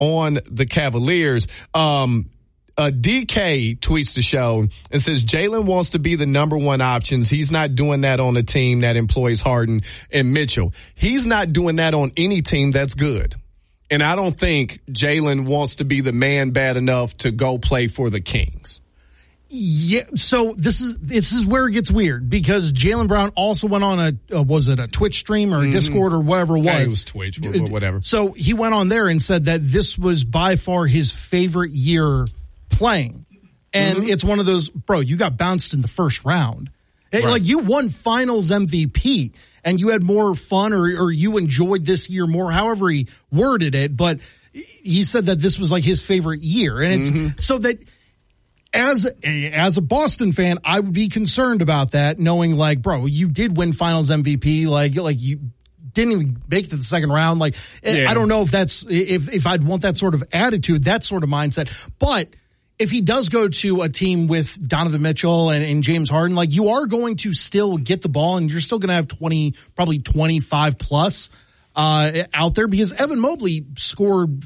on the Cavaliers. DK tweets the show and says Jalen wants to be the number one options. He's not doing that on a team that employs Harden and Mitchell. He's not doing that on any team that's good. And I don't think Jalen wants to be the man bad enough to go play for the Kings. Yeah, so this is where it gets weird because Jaylen Brown also went on was it a Twitch stream or a Discord or whatever it was? Yeah, it was Twitch or whatever. So he went on there and said that this was by far his favorite year playing. And it's one of those, bro, you got bounced in the first round. Right. Like you won finals MVP and you had more fun or you enjoyed this year more, however he worded it. But he said that this was like his favorite year. And it's so that as a Boston fan, I would be concerned about that, knowing like, bro, you did win finals MVP. Like you didn't even make it to the second round. Like, I don't know if that's, if I'd want that sort of attitude, that sort of mindset. But if he does go to a team with Donovan Mitchell and James Harden, like you are going to still get the ball and you're still going to have 20, probably 25 plus, out there because Evan Mobley scored,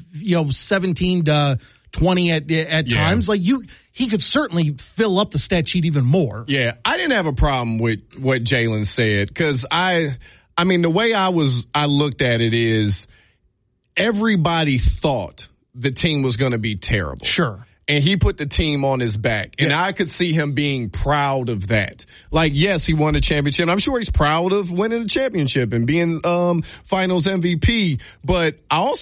17 to 20 at times. Like he could certainly fill up the stat sheet even more. Yeah. I didn't have a problem with what Jalen said because I mean, the way I looked at it is everybody thought the team was going to be terrible. Sure. And he put the team on his back. And I could see him being proud of that. Like, yes, he won the championship. I'm sure he's proud of winning the championship and being finals MVP. But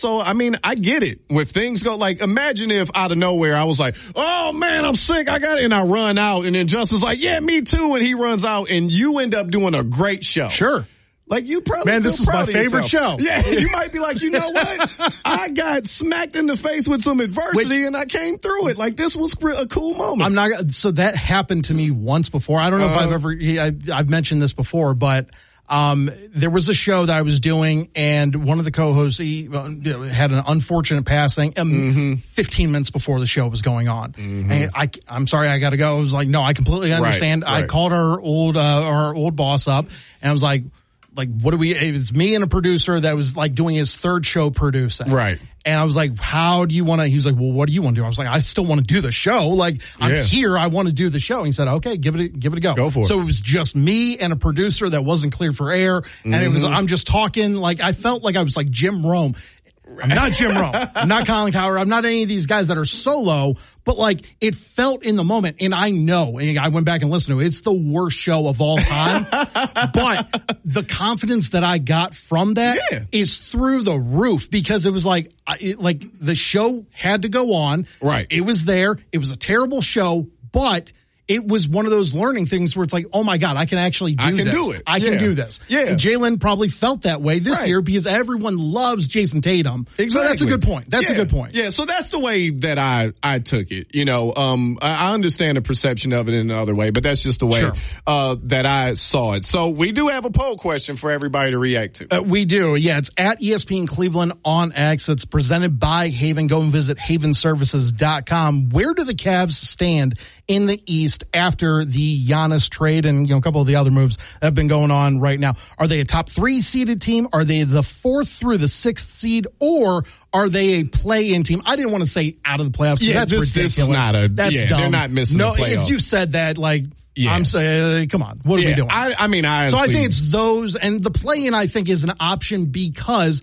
I get it. If things go, like, imagine if out of nowhere I was like, oh, man, I'm sick. I got it. And I run out. And then Justin's like, yeah, me too. And he runs out. And you end up doing a great show. Sure. Like you probably man, this is my favorite show. Yeah, you might be like, you know what? I got smacked in the face with some adversity and I came through it. Like this was a cool moment. So that happened to me once before. I don't know if I've mentioned this before, but there was a show that I was doing and one of the co-hosts he had an unfortunate passing 15 minutes before the show was going on. And I'm sorry, I got to go. I was like, no, I completely understand. Right. I called our old boss up and I was like, it was me and a producer that was like doing his third show producing. Right. And I was like, how do you want to, he was like, well, what do you want to do? I was like, I still want to do the show. Like I'm here. I want to do the show. And he said, okay, give it a go. Go for it. So it was just me and a producer that wasn't cleared for air. And it was, I'm just talking like, I felt like I was like Jim Rome. I'm not Jim Rome. I'm not Colin Cowherd. I'm not any of these guys that are solo, but like it felt in the moment. And I know, and I went back and listened to it. It's the worst show of all time, but the confidence that I got from that is through the roof because it was like the show had to go on. Right. It was there. It was a terrible show, but it was one of those learning things where it's like, oh my God, I can actually do this. I can do this. Yeah. And Jalen probably felt that way this year because everyone loves Jason Tatum. Exactly. So that's a good point. That's a good point. Yeah. So that's the way that I took it. I understand the perception of it in another way, but that's just the way that I saw it. So we do have a poll question for everybody to react to. We do. Yeah. It's at ESPN Cleveland on X. It's presented by Haven. Go and visit havenservices.com. Where do the Cavs stand in the East after the Giannis trade and a couple of the other moves that have been going on right now? Are they a top 3 seeded team? Are they the 4th through the 6th seed, or are they a play-in team? I didn't want to say out of the playoffs. Yeah, that's ridiculous. That's dumb. They're not missing the playoffs. If you said that, I'm saying, come on, what are we doing? I honestly, so I think it's those, and the play-in I think is an option because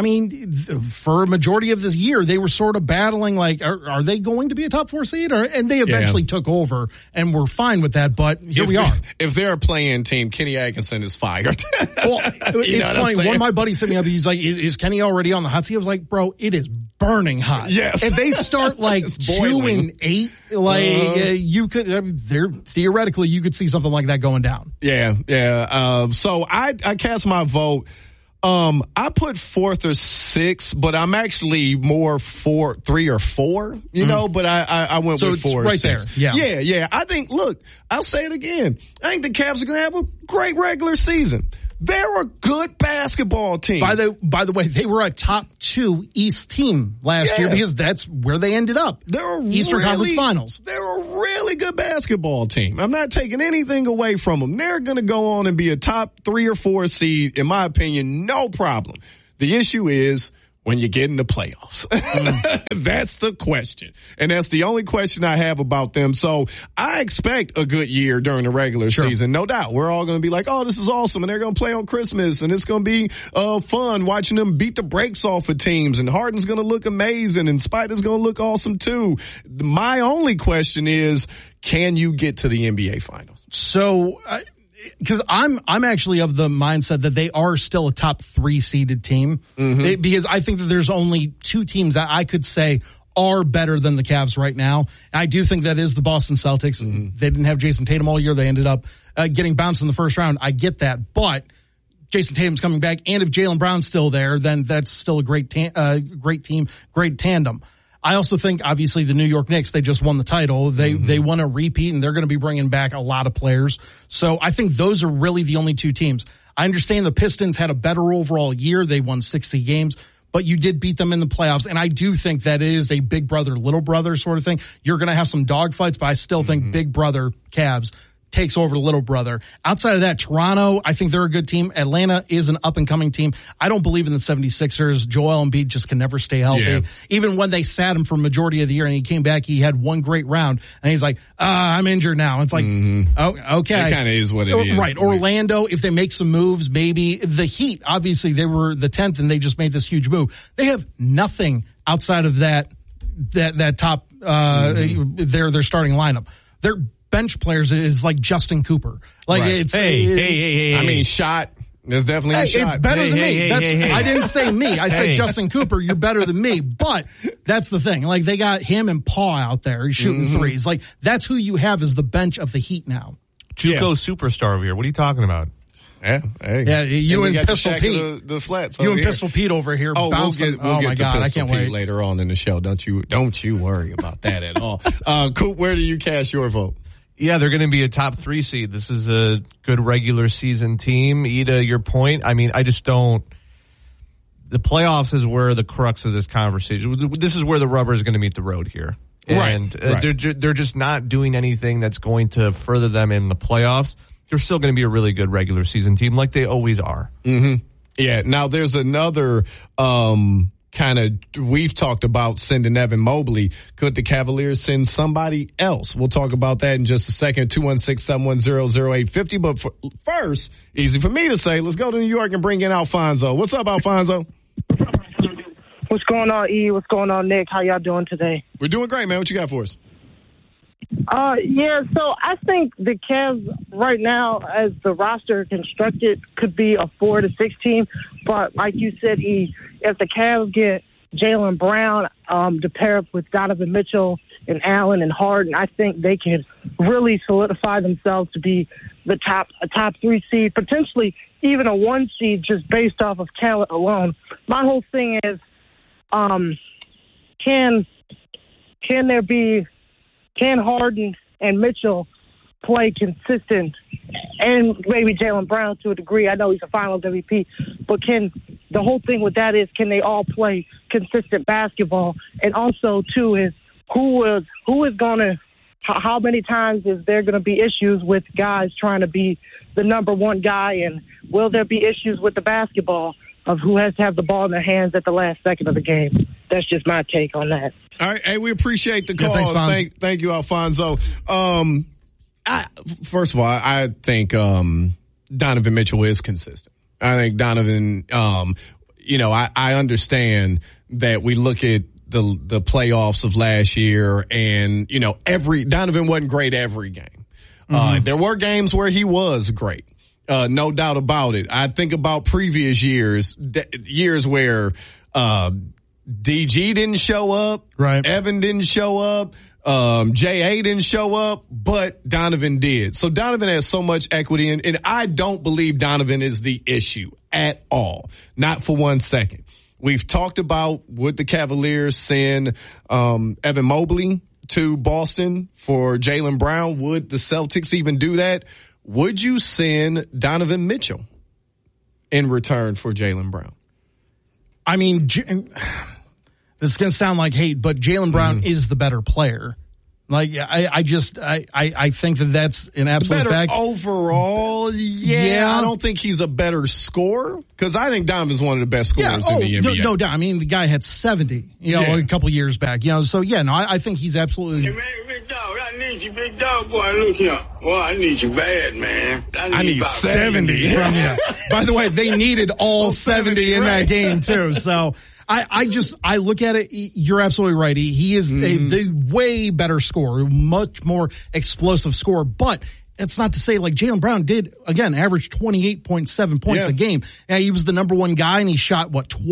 for a majority of this year, they were sort of battling, like, are they going to be a top 4 seed? And they eventually took over, and we're fine with that, but here we are. If they're a play-in team, Kenny Atkinson is fired. Well, it's funny. One of my buddies hit me up. He's like, is Kenny already on the hot seat? I was like, bro, it is burning hot. Yes. If they start 2-8, theoretically, you could see something like that going down. Yeah. So I cast my vote. I put 4th or 6th, but I'm actually more 3 or 4, but I went with 4 right there. Yeah. I think, look, I'll say it again. I think the Cavs are going to have a great regular season. They're a good basketball team. By the way, they were a top 2 East team last year because that's where they ended up. They're Eastern Conference Finals. They're a really good basketball team. I'm not taking anything away from them. They're going to go on and be a top 3 or 4 seed, in my opinion, no problem. The issue is when you get in the playoffs? That's the question. And that's the only question I have about them. So I expect a good year during the regular season. No doubt. We're all going to be like, oh, this is awesome. And they're going to play on Christmas. And it's going to be fun watching them beat the brakes off of teams. And Harden's going to look amazing. And Spider's going to look awesome too. My only question is, can you get to the NBA Finals? So, because I'm actually of the mindset that they are still a top 3 seeded team, because I think that there's only 2 teams that I could say are better than the Cavs right now. I do think that is the Boston Celtics. They didn't have Jason Tatum all year. They ended up getting bounced in the first round. I get that, but Jason Tatum's coming back, and if Jaylen Brown's still there, then that's still a great team, great tandem. I also think, obviously, the New York Knicks, they just won the title. They want to repeat, and they're going to be bringing back a lot of players. So I think those are really the only 2 teams. I understand the Pistons had a better overall year. They won 60 games, but you did beat them in the playoffs. And I do think that is a big brother, little brother sort of thing. You're going to have some dogfights, but I still think big brother Cavs takes over the little brother. Outside of that, Toronto, I think they're a good team. Atlanta is an up-and-coming team. I don't believe in the 76ers. Joel Embiid just can never stay healthy. Yeah. Even when they sat him for majority of the year and he came back, he had one great round, and he's like, I'm injured now. It's like, oh, okay. It kind of is what it is. Right. Orlando, if they make some moves, maybe. The Heat, obviously, they were the 10th, and they just made this huge move. They have nothing outside of that top, their starting lineup. They're bench players is like Justin Cooper. Like it's hey. I mean, shot. There's definitely a shot. It's better than me. I didn't say me. I said Justin Cooper. You're better than me. But that's the thing. Like they got him and Paul out there shooting threes. Like that's who you have as the bench of the Heat now. JUCO superstar over here. What are you talking about? Yeah, you and Pistol Pete. The flats. You and Pistol Pete over here. Oh, we'll get my God, I can't wait. Later on in the show. Don't you worry about that at all. Coop, where do you cast your vote? Yeah, they're going to be a top 3 seed. This is a good regular season team. Ida, your point. I mean, I just don't. The playoffs is where the crux of this conversation. This is where the rubber is going to meet the road here. And they're just not doing anything that's going to further them in the playoffs. They're still going to be a really good regular season team like they always are. Yeah. Now there's another, we've talked about sending Evan Mobley. Could the Cavaliers send somebody else? We'll talk about that in just a second. 216-710-0850. But first, easy for me to say, let's go to New York and bring in Alfonso. What's up, Alfonso? What's going on, E? What's going on, Nick? How y'all doing today? We're doing great, man. What you got for us? So I think the Cavs right now, as the roster constructed, could be a 4-6 team. But like you said, E, if the Cavs get Jaylen Brown to pair up with Donovan Mitchell and Allen and Harden, I think they could really solidify themselves to be a top 3 seed, potentially even a 1 seed just based off of talent alone. My whole thing is, can Harden and Mitchell play consistent, and maybe Jaylen Brown to a degree? I know he's a Finals MVP, but the whole thing with that is, can they all play consistent basketball? And also, too, is who is going to, how many times is there going to be issues with guys trying to be the number 1 guy, and will there be issues with the basketball of who has to have the ball in their hands at the last second of the game? That's just my take on that. All right. Hey, we appreciate the call. Yeah, thank you, Alfonso. First of all, I think Donovan Mitchell is consistent. I think Donovan, I understand that we look at the playoffs of last year, and, Donovan wasn't great every game. There were games where he was great. No doubt about it. I think about previous years where DG didn't show up, right? Evan didn't show up, J.A. didn't show up, but Donovan did. So Donovan has so much equity, and I don't believe Donovan is the issue at all. Not for 1 second. We've talked about, would the Cavaliers send Evan Mobley to Boston for Jaylen Brown? Would the Celtics even do that? Would you send Donovan Mitchell in return for Jaylen Brown? I mean, this is going to sound like hate, but Jaylen Brown is the better player. Like, I think that's an absolute better fact. Overall, yeah. I don't think he's a better scorer because I think Donovan's one of the best scorers in the NBA. No doubt. I mean, the guy had 70, a couple years back, So, I think he's absolutely. Hey, man, big dog, I need you, big dog, boy. Look here. Boy, I need you bad, man. I need 70 from you. By the way, they needed all 70 in that game, too. So. I look at it. You're absolutely right. He is the way better scorer, much more explosive scorer. But it's not to say like Jaylen Brown did again average 28.7 points a game. Now, he was the number one guy and he shot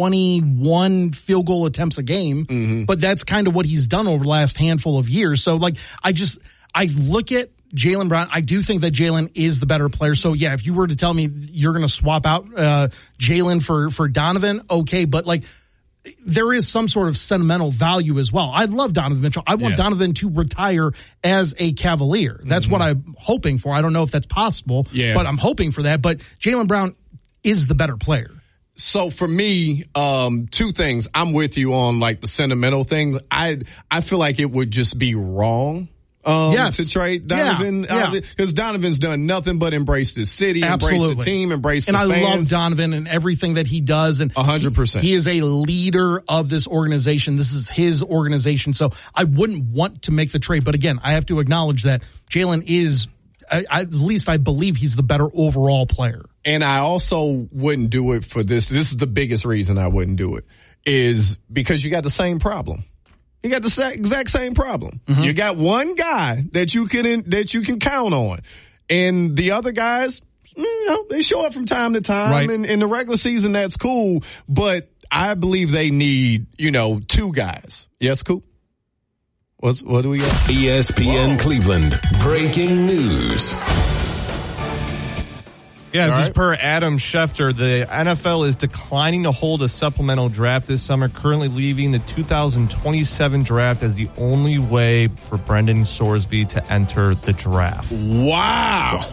21 field goal attempts a game. But that's kind of what he's done over the last handful of years. So like I look at Jaylen Brown. I do think that Jaylen is the better player. So yeah, if you were to tell me you're going to swap out Jaylen for Donovan, okay, but like. There is some sort of sentimental value as well. I love Donovan Mitchell. I want Donovan to retire as a Cavalier. That's what I'm hoping for. I don't know if that's possible, but I'm hoping for that. But Jaylen Brown is the better player. So for me, two things. I'm with you on like the sentimental things. I feel like it would just be wrong. To trade Donovan, because Donovan's done nothing but embrace the city, embrace the team, embrace the fans. And I love Donovan and everything that he does. And 100%. He is a leader of this organization. This is his organization. So I wouldn't want to make the trade. But again, I have to acknowledge that Jaylen is, at least I believe he's the better overall player. And I also wouldn't do it for this. This is the biggest reason I wouldn't do it is because you got the same problem. You got the exact same problem. You got one guy that you can count on, and the other guys, they show up from time to time. Right. And in the regular season, that's cool. But I believe they need, two guys. Yes, Coop? What do we got? ESPN Cleveland breaking news. Yeah, this is per Adam Schefter. The NFL is declining to hold a supplemental draft this summer, currently leaving the 2027 draft as the only way for Brendan Sorsby to enter the draft. Wow.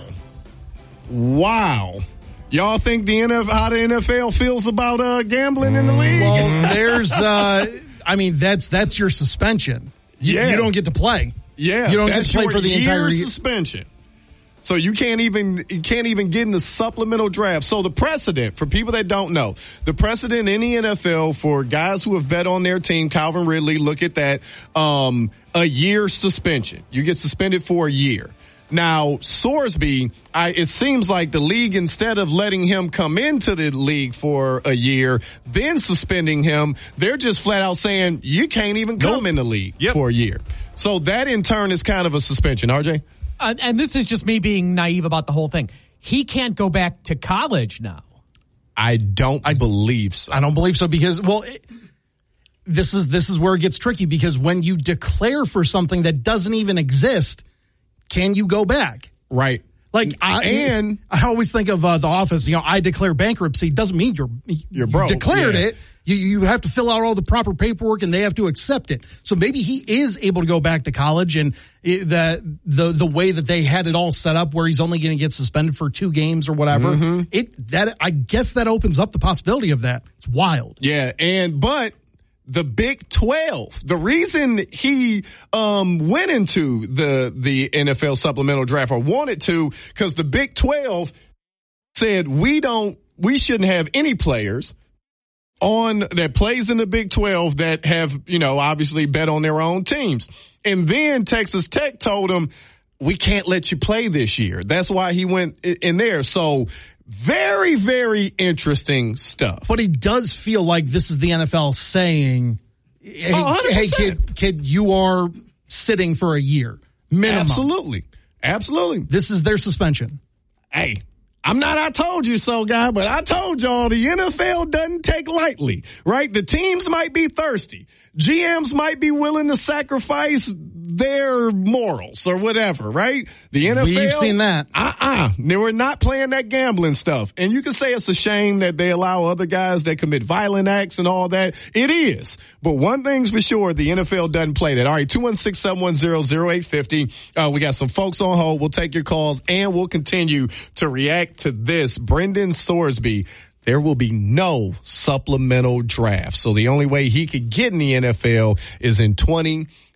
Y'all think how the NFL feels about gambling in the league? Well, there's, that's your suspension. You don't get to play. Yeah, you don't get to play for the entire year. Suspension. So you can't even get in the supplemental draft. So the precedent, for people that don't know, the precedent in the NFL for guys who have bet on their team, Calvin Ridley, look at that, a year suspension. You get suspended for a year. Now, Sorsby, it seems like the league, instead of letting him come into the league for a year, then suspending him, they're just flat out saying you can't even come in the league for a year. So that in turn is kind of a suspension. RJ? And this is just me being naive about the whole thing. He can't go back to college now. I don't believe so. I don't believe so because, this is where it gets tricky because when you declare for something that doesn't even exist, can you go back? Right. Like, I always think of The Office, I declare bankruptcy. Doesn't mean you're broke. You declared it. You have to fill out all the proper paperwork and they have to accept it. So maybe he is able to go back to college and the way that they had it all set up where he's only going to get suspended for 2 games or whatever. I guess that opens up the possibility of that. It's wild. Yeah. But the Big 12, the reason he went into the NFL supplemental draft or wanted to, because the Big 12 said we shouldn't have any players that plays in the Big 12 that have, obviously bet on their own teams. And then Texas Tech told him, we can't let you play this year. That's why he went in there. So very, very interesting stuff. But he does feel like this is the NFL saying, hey kid, you are sitting for a year. Minimum. Absolutely. This is their suspension. Hey. I'm not I told you so guy, but I told y'all the NFL doesn't take lightly, right? The teams might be thirsty. GMs might be willing to sacrifice their morals or whatever, right? The NFL. We've seen that. They were not playing that gambling stuff. And you can say it's a shame that they allow other guys that commit violent acts and all that. It is. But one thing's for sure, the NFL doesn't play that. All right, 216-710-0850. We got some folks on hold. We'll take your calls and we'll continue to react to this. Brendan Sorsby. There will be no supplemental draft. So the only way he could get in the NFL is in 2027.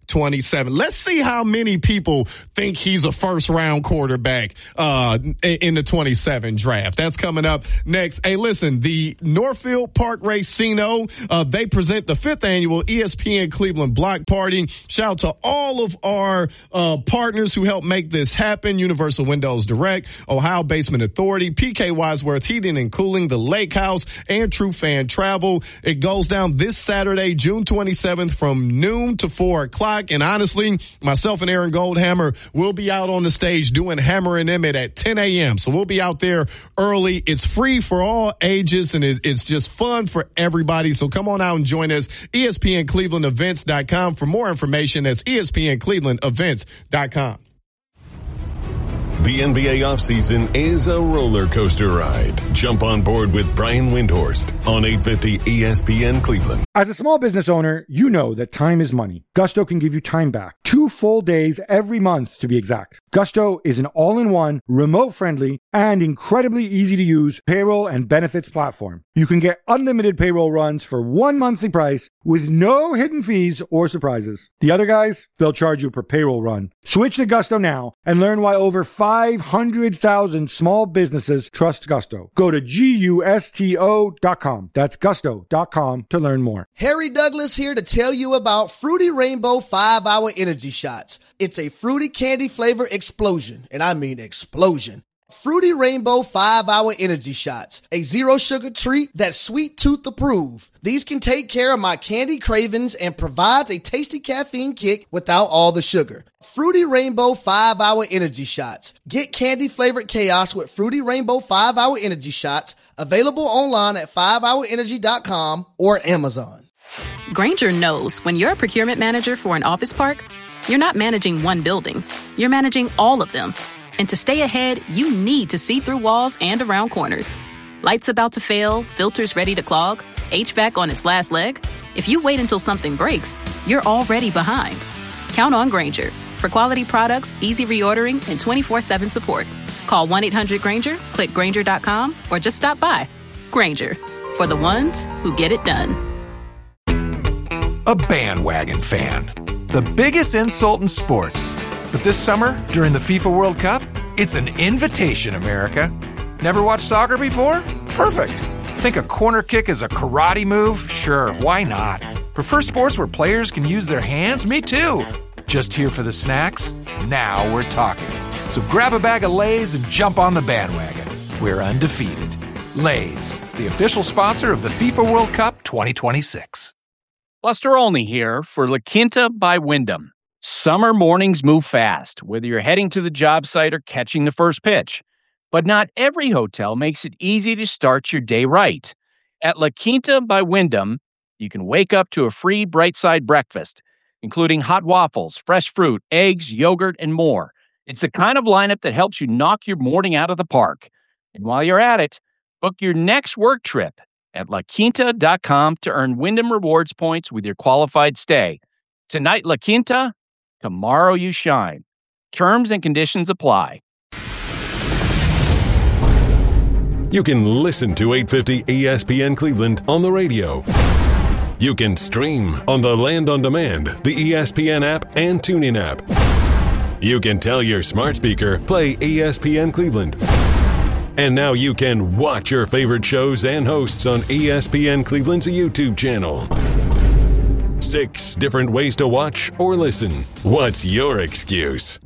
27. Let's see how many people think he's a first-round quarterback in the 27 draft. That's coming up next. Hey, listen, the Northfield Park Racino, they present the 5th annual ESPN Cleveland Block Party. Shout out to all of our partners who helped make this happen. Universal Windows Direct, Ohio Basement Authority, PK Wadsworth Heating and Cooling, the Lake House, and True Fan Travel. It goes down this Saturday, June 27th from noon to 4 o'clock. And honestly, myself and Aaron Goldhammer will be out on the stage doing Hammer and Emmett at 10 a.m. So we'll be out there early. It's free for all ages, and it's just fun for everybody. So come on out and join us. ESPNClevelandEvents.com. For more information, that's ESPNClevelandEvents.com. The NBA offseason is a roller coaster ride. Jump on board with Brian Windhorst on 850 ESPN Cleveland. As a small business owner, you know that time is money. Gusto can give you time back. 2 full days every month, to be exact. Gusto is an all-in-one, remote-friendly, and incredibly easy-to-use payroll and benefits platform. You can get unlimited payroll runs for one monthly price with no hidden fees or surprises. The other guys, they'll charge you per payroll run. Switch to Gusto now and learn why over 500,000 small businesses trust Gusto. Go to GUSTO.com. That's Gusto.com to learn more. Harry Douglas here to tell you about Fruity Rainbow 5-Hour Energy Shots. It's a fruity candy flavor explosion, and I mean explosion. Fruity Rainbow 5-Hour Energy Shots, a zero sugar treat that's sweet tooth approved. These can take care of my candy cravings and provides a tasty caffeine kick without all the sugar. Fruity Rainbow 5-Hour Energy Shots. Get candy flavored chaos with Fruity Rainbow 5-Hour Energy Shots, available online at 5hourenergy.com or Amazon. Grainger knows when you're a procurement manager for an office park, you're not managing one building, you're managing all of them. And to stay ahead, you need to see through walls and around corners. Lights about to fail, filters ready to clog, HVAC on its last leg. If you wait until something breaks, you're already behind. Count on Grainger for quality products, easy reordering, and 24/7 support. Call 1-800-GRAINGER, click Grainger.com, or just stop by. Grainger, for the ones who get it done. A bandwagon fan. The biggest insult in sports. But this summer, during the FIFA World Cup, it's an invitation, America. Never watched soccer before? Perfect. Think a corner kick is a karate move? Sure, why not? Prefer sports where players can use their hands? Me too. Just here for the snacks? Now we're talking. So grab a bag of Lay's and jump on the bandwagon. We're undefeated. Lay's, the official sponsor of the FIFA World Cup 2026. Buster Olney here for La Quinta by Wyndham. Summer mornings move fast, whether you're heading to the job site or catching the first pitch. But not every hotel makes it easy to start your day right. At La Quinta by Wyndham, you can wake up to a free Bright Side breakfast, including hot waffles, fresh fruit, eggs, yogurt, and more. It's the kind of lineup that helps you knock your morning out of the park. And while you're at it, book your next work trip at LaQuinta.com to earn Wyndham Rewards points with your qualified stay. Tonight, La Quinta. Tomorrow you shine. Terms and conditions apply. You can listen to 850 ESPN Cleveland on the radio. You can stream on the Land on Demand, the ESPN app, and TuneIn app. You can tell your smart speaker, play ESPN Cleveland. And now you can watch your favorite shows and hosts on ESPN Cleveland's YouTube channel. 6 different ways to watch or listen. What's your excuse?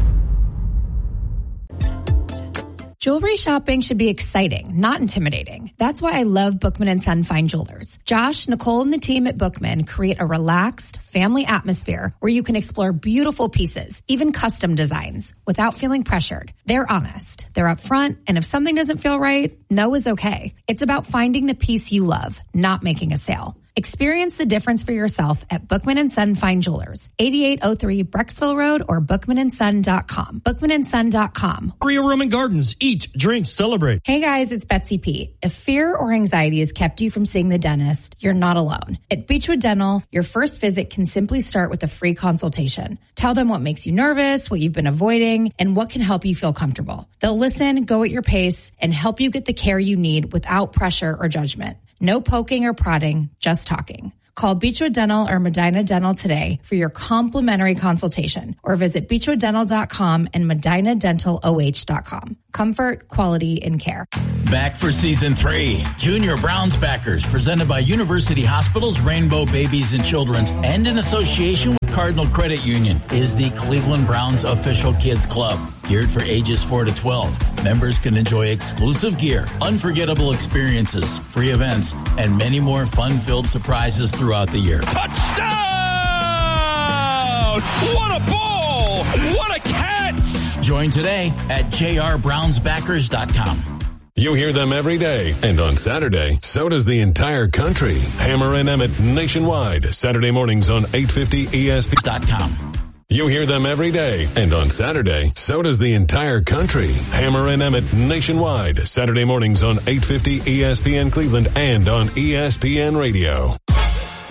Jewelry shopping should be exciting, not intimidating. That's why I love Bookman & Son Fine Jewelers. Josh, Nicole, and the team at Bookman create a relaxed, family atmosphere where you can explore beautiful pieces, even custom designs, without feeling pressured. They're honest, they're upfront, and if something doesn't feel right, no is okay. It's about finding the piece you love, not making a sale. Experience the difference for yourself at Bookman & Son Fine Jewelers, 8803 Brecksville Road or bookmanandson.com. Bookmanandson.com. Brea Roman Gardens. Eat, drink, celebrate. Hey guys, it's Betsy P. If fear or anxiety has kept you from seeing the dentist, you're not alone. At Beechwood Dental, your first visit can simply start with a free consultation. Tell them what makes you nervous, what you've been avoiding, and what can help you feel comfortable. They'll listen, go at your pace, and help you get the care you need without pressure or judgment. No poking or prodding, just talking. Call Beechwood Dental or Medina Dental today for your complimentary consultation, or visit beechwooddental.com and medinadentaloh.com. Comfort, quality, and care. Back for season 3. Junior Browns Backers, presented by University Hospitals, Rainbow Babies and Children's, and in association with Cardinal Credit Union, is the Cleveland Browns official kids club. Geared for ages 4 to 12. Members can enjoy exclusive gear, unforgettable experiences, free events, and many more fun-filled surprises throughout the year. Touchdown! What a ball! What a catch! Join today at jrbrownsbackers.com. You hear them every day, and on Saturday, so does the entire country. Hammer and Emmett nationwide, Saturday mornings on 850 ESPN.com. You hear them every day, and on Saturday, so does the entire country. Hammer and Emmett nationwide, Saturday mornings on 850 ESPN Cleveland and on ESPN Radio.